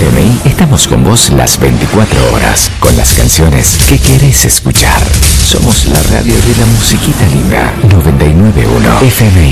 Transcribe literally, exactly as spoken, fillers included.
F M I estamos con vos las veinticuatro horas, con las canciones que querés escuchar. Somos la radio de la musiquita linda. noventa y nueve punto uno F M I.